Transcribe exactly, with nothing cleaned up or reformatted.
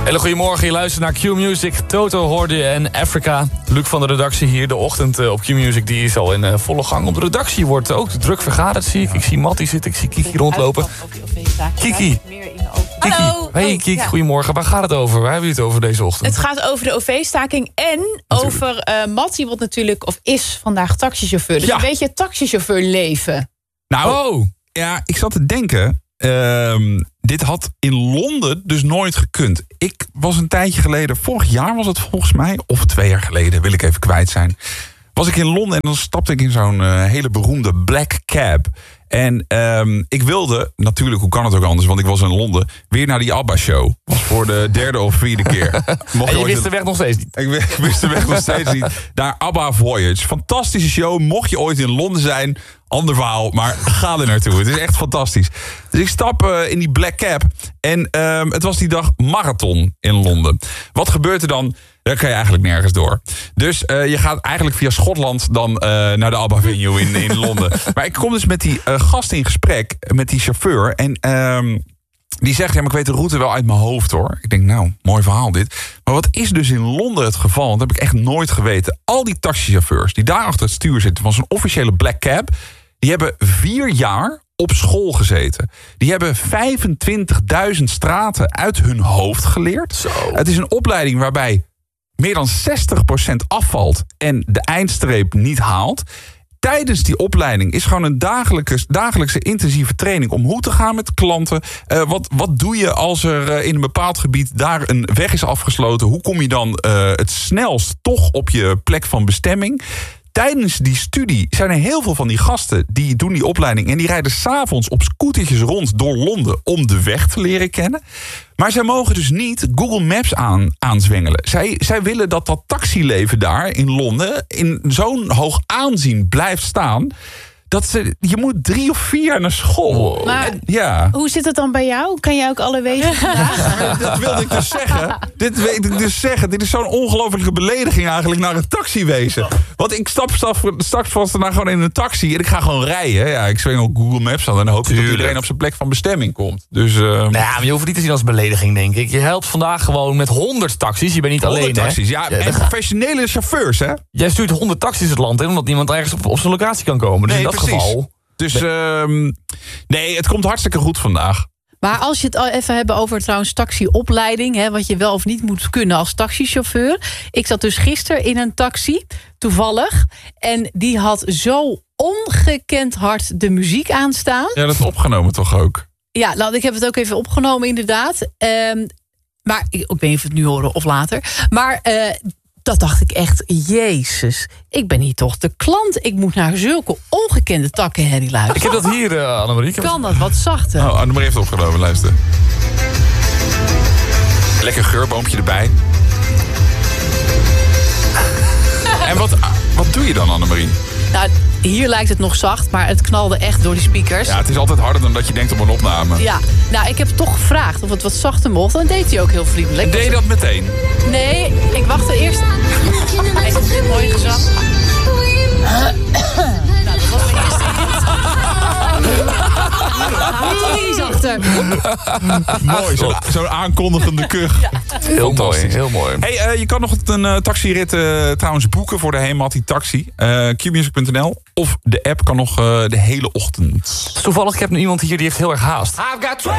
Hele goedemorgen, je luistert naar Q-Music. Toto hoorde je en Africa. Luc van de redactie hier. De ochtend op Q-Music die is al in uh, volle gang. Op de redactie wordt ook druk vergaderd, zie ik. Ik zie Mattie zitten, ik zie Kiki rondlopen. Kiki. Kiki. Hey Kiki, goedemorgen. Waar gaat het over? Waar hebben we het over deze ochtend? Het gaat over de O V-staking en natuurlijk over uh, Mattie, wat natuurlijk, of is vandaag taxichauffeur. Dus ja. Een beetje het taxichauffeurleven. Nou, oh. ja, ik zat te denken... Uh, dit had in Londen dus nooit gekund. Ik was een tijdje geleden, vorig jaar was het volgens mij... of twee jaar geleden, wil ik even kwijt zijn... was ik in Londen en dan stapte ik in zo'n uh, hele beroemde black cab. En um, ik wilde, natuurlijk, hoe kan het ook anders... want ik was in Londen, weer naar die ABBA-show. Was voor de derde of vierde keer. Mocht en je wist een... de weg nog steeds niet? Ik, ik wist de weg nog steeds niet. Naar ABBA Voyage. Fantastische show, mocht je ooit in Londen zijn... Ander verhaal, maar ga er naartoe. Het is echt fantastisch. Dus ik stap uh, in die black cab. En uh, het was die dag marathon in Londen. Wat gebeurt er dan? Daar kan je eigenlijk nergens door. Dus uh, je gaat eigenlijk via Schotland dan uh, naar de ABBA venue in, in Londen. Maar ik kom dus met die uh, gast in gesprek, met die chauffeur. En uh, die zegt, ja, maar ik weet de route wel uit mijn hoofd, hoor. Ik denk, nou, mooi verhaal dit. Maar wat is dus in Londen het geval? Want dat heb ik echt nooit geweten. Al die taxichauffeurs die daar achter het stuur zitten... van zo'n officiële black cab... die hebben vier jaar op school gezeten. Die hebben vijfentwintigduizend straten uit hun hoofd geleerd. Zo. Het is een opleiding waarbij meer dan zestig procent afvalt... en de eindstreep niet haalt. Tijdens die opleiding is gewoon een dagelijkse, dagelijkse intensieve training... om hoe te gaan met klanten. Uh, wat, wat doe je als er uh, in een bepaald gebied daar een weg is afgesloten? Hoe kom je dan uh, het snelst toch op je plek van bestemming? Tijdens die studie zijn er heel veel van die gasten... die doen die opleiding en die rijden 's avonds op scootertjes rond door Londen... om de weg te leren kennen. Maar zij mogen dus niet Google Maps aan, aanzwengelen. Zij, zij willen dat dat taxileven daar in Londen... in zo'n hoog aanzien blijft staan... dat ze, je moet drie of vier jaar naar school. Maar en, ja. Hoe zit het dan bij jou? Kan jij ook alle wegen vandaag? Dat wilde ik dus zeggen. Dit wilde ik dus zeggen. Dit is zo'n ongelofelijke belediging eigenlijk naar het taxiwezen. Want ik stap straks vast daarna gewoon in een taxi... en ik ga gewoon rijden. Ja, ik zweng op Google Maps aan... en dan hoop ik dat iedereen op zijn plek van bestemming komt. Dus, uh... nou ja, maar je hoeft het niet te zien als belediging, denk ik. Je helpt vandaag gewoon met honderd taxi's. Je bent niet alleen, taxi's, ja. ja en professionele chauffeurs, hè? Jij stuurt honderd taxi's het land in... omdat niemand ergens op, op zijn locatie kan komen. Dus nee, in dat precies. geval... Dus um, nee, het komt hartstikke goed vandaag. Maar als je het al even hebben over trouwens taxiopleiding... Hè, wat je wel of niet moet kunnen als taxichauffeur. Ik zat dus gisteren in een taxi, toevallig. En die had zo ongekend hard de muziek aanstaan. Ja, dat is opgenomen toch ook? Ja, nou, ik heb het ook even opgenomen inderdaad. Um, maar ik, ik weet niet of het nu horen of later. Maar... Uh, dat dacht ik echt, jezus, ik ben hier toch de klant. Ik moet naar zulke ongekende takkenherrie luisteren. Ik heb dat hier, uh, Annemarie. Kan dat wat zachter? Oh, Annemarie heeft het opgenomen, luister. Lekker geurboompje erbij. En wat, wat doe je dan, Annemarie? Nou, hier lijkt het nog zacht, maar het knalde echt door die speakers. Ja, het is altijd harder dan dat je denkt op een opname. Ja, nou, ik heb toch gevraagd of het wat zachter mocht. Dan deed hij ook heel vriendelijk. Deed je dat meteen? Nee, ik wachtte eerst. Hij heeft dit mooie gezang. Nou, dat was mijn eerste hint. Iets zachter. Mooi, zo'n zo aankondigende kuch. Ja. Heel mooi, heel mooi. Hey, uh, je kan nog een uh, taxirit uh, trouwens boeken voor de Hemati Taxi. Uh, Q music punt n l of de app kan nog uh, de hele ochtend. Toevallig, ik heb nu iemand hier die heeft heel erg haast.